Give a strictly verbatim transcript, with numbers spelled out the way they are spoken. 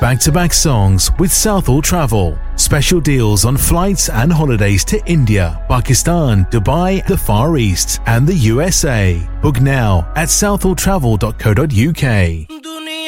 back-to-back songs with Southall Travel. Special deals on flights and holidays to India, Pakistan, Dubai, the Far East, and the U S A. Book now at southall travel dot co dot uk.